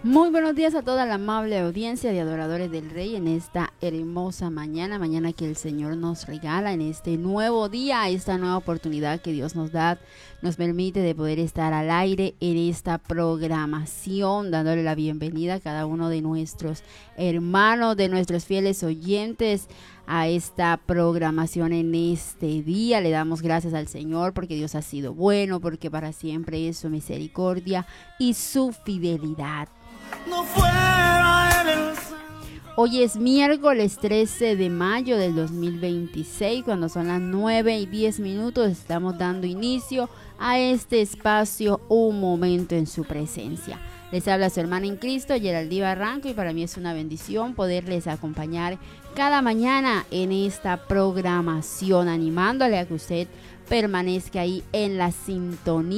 Muy buenos días a toda la amable audiencia de Adoradores del Rey en esta hermosa mañana que el Señor nos regala en este nuevo día, esta nueva oportunidad que Dios nos da, nos permite de poder estar al aire en esta programación, dándole la bienvenida a cada uno de nuestros hermanos, de nuestros fieles oyentes a esta programación en este día. Le damos gracias al Señor porque Dios ha sido bueno, porque para siempre es su misericordia y su fidelidad. Hoy es miércoles 13 de mayo del 2026, cuando son las 9:10. Estamos dando inicio a este espacio, un momento en su presencia. Les habla su hermana en Cristo, Geraldine Barranco, y para mí es una bendición poderles acompañar cada mañana en esta programación, animándole a que usted permanezca ahí en la sintonía